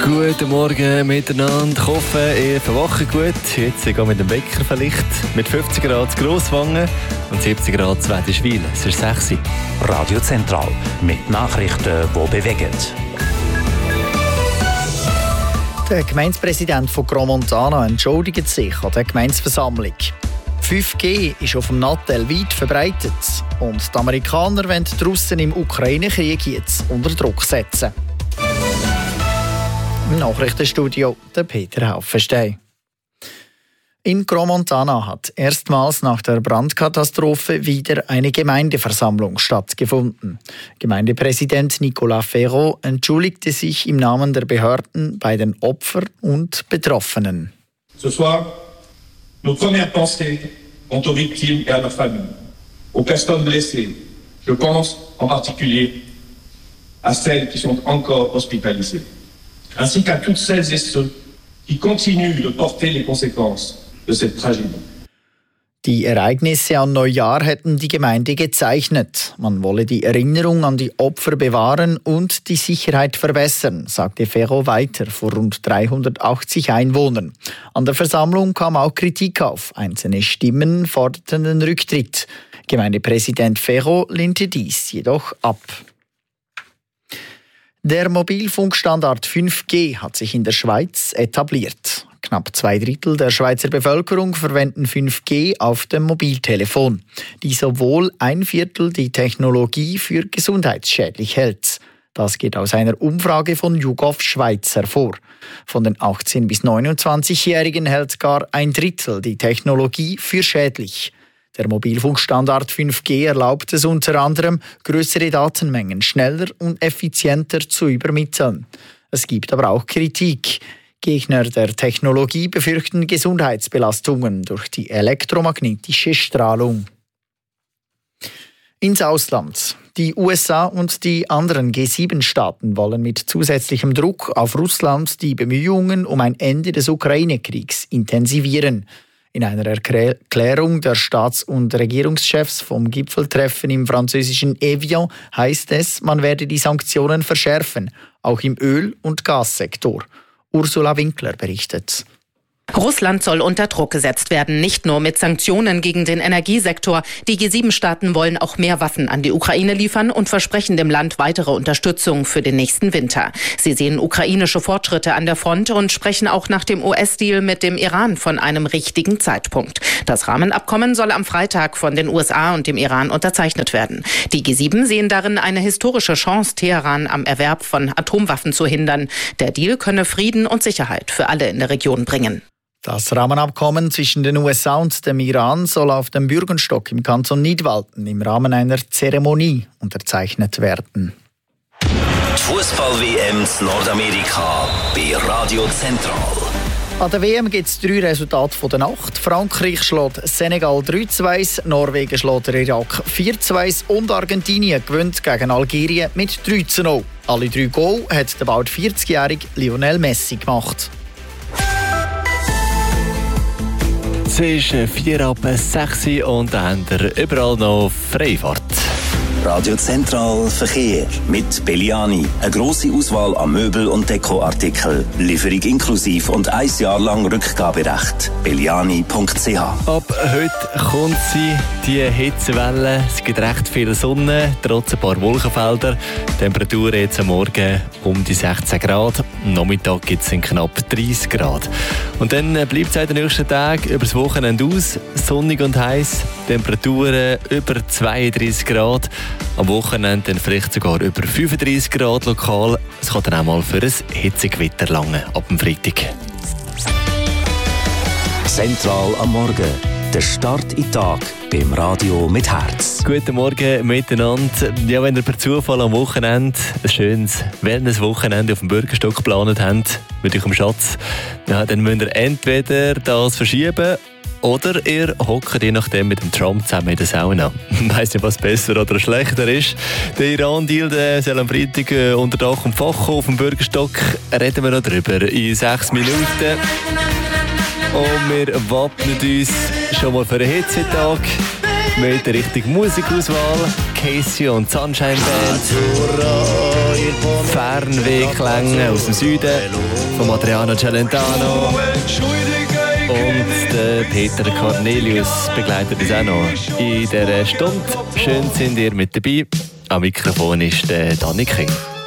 Guten Morgen miteinander. Ich hoffe, ihr verwacht gut. Jetzt gehen wir mit dem Wecker vielleicht. Mit 50 Grad zu Grosswangen und 70 Grad zu Wädischwil. Es ist 6 Uhr. Radio Zentral mit Nachrichten, die bewegen. Der Gemeindepräsident von Gromontana entschuldigt sich an der Gemeindeversammlung. 5G ist auf dem Nattel weit verbreitet und die Amerikaner wollen die Russen im Ukraine-Krieg jetzt unter Druck setzen. Im Nachrichtenstudio der Peter Haufenstein. In Gromontana hat erstmals nach der Brandkatastrophe wieder eine Gemeindeversammlung stattgefunden. Gemeindepräsident Nicolas Ferro entschuldigte sich im Namen der Behörden bei den Opfern und Betroffenen. Ce soir, nos premières pensées vont aux victimes et à leurs familles, aux personnes blessées. Je pense en particulier à celles qui sont encore hospitalisées, ainsi qu'à toutes celles et ceux qui continuent de porter les conséquences de cette tragédie. Die Ereignisse an Neujahr hätten die Gemeinde gezeichnet. Man wolle die Erinnerung an die Opfer bewahren und die Sicherheit verbessern, sagte Ferro weiter vor rund 380 Einwohnern. An der Versammlung kam auch Kritik auf. Einzelne Stimmen forderten den Rücktritt. Gemeindepräsident Ferro lehnte dies jedoch ab. Der Mobilfunkstandard 5G hat sich in der Schweiz etabliert. Knapp 2/3 der Schweizer Bevölkerung verwenden 5G auf dem Mobiltelefon, die sowohl 1/4 die Technologie für gesundheitsschädlich hält. Das geht aus einer Umfrage von YouGov Schweiz hervor. Von den 18- bis 29-Jährigen hält gar 1/3 die Technologie für schädlich. Der Mobilfunkstandard 5G erlaubt es unter anderem, größere Datenmengen schneller und effizienter zu übermitteln. Es gibt aber auch Kritik. Gegner der Technologie befürchten Gesundheitsbelastungen durch die elektromagnetische Strahlung. Ins Ausland. Die USA und die anderen G7-Staaten wollen mit zusätzlichem Druck auf Russland die Bemühungen um ein Ende des Ukraine-Kriegs intensivieren. In einer Erklärung der Staats- und Regierungschefs vom Gipfeltreffen im französischen Evian heißt es, man werde die Sanktionen verschärfen, auch im Öl- und Gassektor. Ursula Winkler berichtet. Russland soll unter Druck gesetzt werden, nicht nur mit Sanktionen gegen den Energiesektor. Die G7-Staaten wollen auch mehr Waffen an die Ukraine liefern und versprechen dem Land weitere Unterstützung für den nächsten Winter. Sie sehen ukrainische Fortschritte an der Front und sprechen auch nach dem US-Deal mit dem Iran von einem richtigen Zeitpunkt. Das Rahmenabkommen soll am Freitag von den USA und dem Iran unterzeichnet werden. Die G7 sehen darin eine historische Chance, Teheran am Erwerb von Atomwaffen zu hindern. Der Deal könne Frieden und Sicherheit für alle in der Region bringen. Das Rahmenabkommen zwischen den USA und dem Iran soll auf dem Bürgenstock im Kanton Nidwalden im Rahmen einer Zeremonie unterzeichnet werden. Die Fußball-WM in Nordamerika bei Radio Zentral. An der WM gibt es 3 Resultate von der Nacht. Frankreich schlägt Senegal 3:2, Norwegen schlägt Irak 4:2 und Argentinien gewinnt gegen Algerien mit 3:0. Alle 3 Goal hat der bald 40-jährige Lionel Messi gemacht. Es ist 5:04 und dann habt ihr überall noch Freifahrt. Radio Zentral Verkehr mit Belliani. Eine grosse Auswahl an Möbel- und Dekoartikeln. Lieferung inklusiv und 1 Jahr lang Rückgaberecht. Belliani.ch. Ab heute kommt die Hitzewelle. Es gibt recht viel Sonne, trotz ein paar Wolkenfelder. Temperatur jetzt am Morgen um die 16 Grad. Am Nachmittag gibt es knapp 30 Grad. Und dann bleibt es in den nächsten Tagen über das Wochenende aus. Sonnig und heiß. Temperaturen über 32 Grad. Am Wochenende dann vielleicht sogar über 35 Grad lokal. Es kann dann auch mal für ein Hitzegewitter langen ab dem Freitag. Zentral am Morgen. Der Start in den Tag beim Radio mit Herz. Guten Morgen miteinander. Ja, wenn ihr per Zufall am Wochenende ein schönes Wellness-Wochenende auf dem Bürgerstock geplant habt, mit eurem Schatz, ja, dann müsst ihr entweder das verschieben oder ihr hockt je nachdem mit dem Trump zusammen in der Sauna. Ich weiss nicht, was besser oder schlechter ist. Der Iran-Deal soll am Freitag unter Dach und Fach auf dem Bürgerstock. Reden wir noch drüber in 6 Minuten. Und wir wappnen uns schon mal für einen Hitzetag mit der richtigen Musikauswahl. Casey und Sunshine Band. Fernwehklänge aus dem Süden von Adriano Celentano. Und der Peter Cornelius begleitet uns auch noch in dieser Stunde. Schön sind ihr mit dabei. Am Mikrofon ist der Danny King.